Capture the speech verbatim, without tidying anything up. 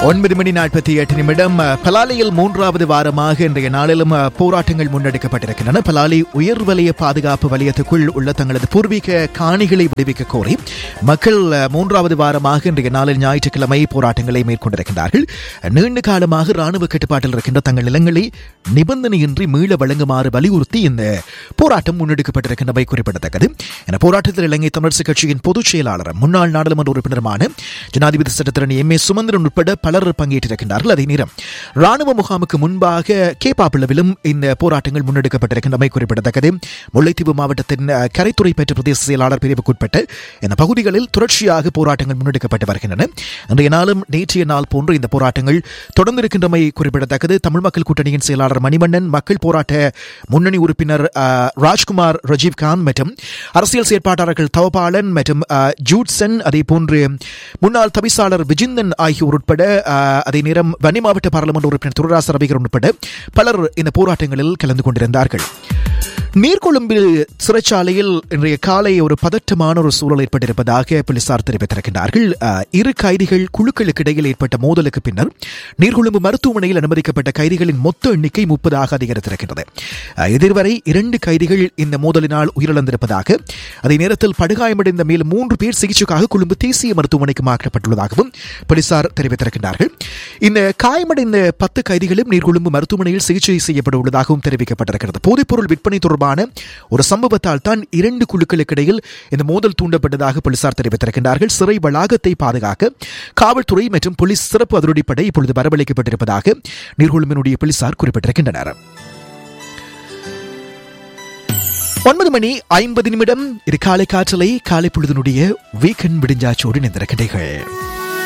ஒன்பது மணி நாற்பத்தி எட்டு நிமிடம். பலாலியில் மூன்றாவது வாரமாக இன்றைய நாளிலும் போராட்டங்கள் முன்னெடுக்கப்பட்டிருக்கின்றன. பலாலி உயர்வலய பாதுகாப்பு வலயத்துக்குள் உள்ள தங்களது பூர்வீக காணிகளை விடுவிக்க கோரி மக்கள் மூன்றாவது வாரமாக இன்றைய நாளில் ஞாயிற்றுக்கிழமை போராட்டங்களை மேற்கொண்டிருக்கின்றார்கள். நீண்ட காலமாக ராணுவ கட்டுப்பாட்டில் இருக்கின்ற தங்கள் நிலங்களை நிபந்தனையின்றி மீள வழங்குமாறு வலியுறுத்தி இந்த போராட்டம் முன்னெடுக்கப்பட்டிருக்கின்றவை குறிப்பிடத்தக்கது. இந்த போராட்டத்தில் இலங்கை தமிழரசுக் கட்சியின் பொதுச் செயலாளர் முன்னாள் நாடாளுமன்ற உறுப்பினருமான ஜனாதிபதி சட்டத்தரணி எம் ஏ சுமந்திரன் உட்பட பலர் பங்கேற்றிருக்கின்றார்கள். அதே நேரம் ராணுவ முகாமுக்கு முன்பாக கேப்பாப்பிளவிலும் இந்த போராட்டங்கள் முன்னெடுக்கப்பட்டிருக்கின்றமை குறிப்பிடத்தக்கது. முல்லைத்தீவு மாவட்டத்தின் கரைத்துறை பெற்ற பிரதேச செயலாளர் பிரிவுக்குட்பட்ட இந்த பகுதிகளில் தொடர்ச்சியாக போராட்டங்கள் முன்னெடுக்கப்பட்டு வருகின்றன. இன்றைய நாளும் நேற்றைய நாள் போன்று இந்த போராட்டங்கள் தொடர்ந்திருக்கின்றமை குறிப்பிடத்தக்கது. தமிழ் மக்கள் கூட்டணியின் செயலாளர் மணிவண்ணன், மக்கள் போராட்ட முன்னணி உறுப்பினர் ராஜ்குமார் ரஜீவ்காந்த் மற்றும் அரசியல் செயற்பாட்டாளர்கள் தவபாலன் மற்றும் ஜூட்சன், அதே போன்று முன்னாள் தவிசாளர் விஜிந்தன் ஆகியோர் உட்பட அதே நேரம் வன்னி மாவட்ட பாராளுமன்ற உறுப்பினர் துரராச ரவிகரன் உட்பட பலர் இந்த போராட்டங்களில் கலந்து கொண்டிருந்தார்கள். நீர்கொழும்பில் சிறைச்சாலையில் இன்றைய காலை ஒரு பதற்றமான ஒரு சூழல் ஏற்பட்டிருப்பதாக போலீசார் தெரிவித்திருக்கிறார்கள். இரு கைதிகள் குழுக்களுக்கு இடையில் ஏற்பட்ட மோதலுக்கு பின்னர் நீர்கொழும்பு மருத்துவமனையில் அனுமதிக்கப்பட்ட கைதிகளின் மொத்த எண்ணிக்கை முப்பதாக அதிகரித்திருக்கிறது. இதுவரை இரண்டு கைதிகள் இந்த மோதலினால் உயிரிழந்திருப்பதாக, அதே நேரத்தில் படுகாயமடைந்த மேலும் மூன்று பேர் சிகிச்சைக்காக கொழும்பு தேசிய மருத்துவமனைக்கு மாற்றப்பட்டுள்ளதாகவும் போலீசார் தெரிவித்திருக்கிறார்கள். இந்த காயமடைந்த பத்து கைதிகளும் நீர்கொழும்பு மருத்துவமனையில் சிகிச்சை செய்யப்பட உள்ளதாகவும் தெரிவிக்கப்பட்டிருக்கிறது. போதைப்பொருள் விற்பனை தொடர்பான ஒரு சம்பவத்தால் தான் இரண்டு குழுக்களுக்கு இடையில் இந்த மோதல் தூண்டப்பட்டதாக போலீசார் தெரிவித்திருக்கிறார்கள். சிறை வளாகத்தை பாதுகாக்க காவல்துறை மற்றும் போலீஸ் சிறப்பு அதிரடிப்படை இப்பொழுது வரவழைக்கப்பட்டிருப்பதாக நீர்கொழும்பினுடைய போலீசார் குறிப்பிட்டிருக்கின்றனர். ஒன்பது மணி ஐம்பது நிமிடம். இது காலை காற்றலை காலை பொழுதினுடைய வீக்கெண்ட் விடிஞ்சாச்சோடு நினைந்திருக்கிறீர்கள்.